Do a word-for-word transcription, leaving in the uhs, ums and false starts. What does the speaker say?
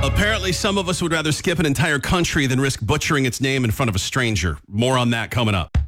Apparently, some of us would rather skip an entire country than risk butchering its name in front of a stranger. More on that coming up.